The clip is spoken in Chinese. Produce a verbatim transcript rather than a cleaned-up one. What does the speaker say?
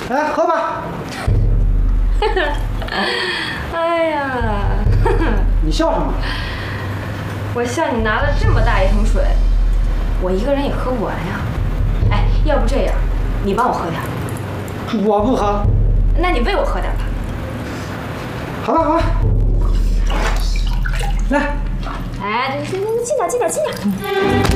来喝吧。 哎呀， 你笑什么？ 我向你拿了这么大一桶水，我一个人也喝不完呀。哎，要不这样，你帮我喝点。 我不喝。 那你喂我喝点吧。 好吧，好吧。来。 哎，这这这，轻点，轻点，轻点。